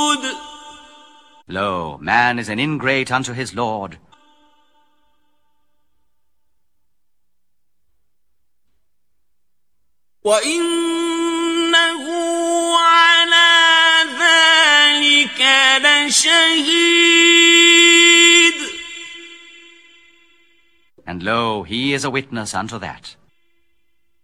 Lo, man is an ingrate unto his Lord. وَإِنَّهُ عَلَى ذَلِكَ لَشَهِيدٌ. And lo, he is a witness unto that.